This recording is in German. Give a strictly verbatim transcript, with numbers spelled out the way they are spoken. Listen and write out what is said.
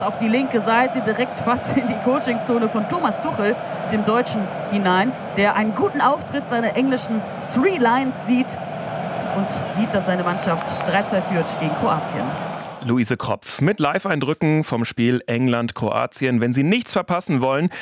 Auf die linke Seite, direkt fast in die Coachingzone von Thomas Tuchel, dem Deutschen, hinein, der einen guten Auftritt seiner englischen Three Lions sieht und sieht, dass seine Mannschaft drei zwei führt gegen Kroatien. Luise Kropf mit Live-Eindrücken vom Spiel England-Kroatien. Wenn Sie nichts verpassen wollen,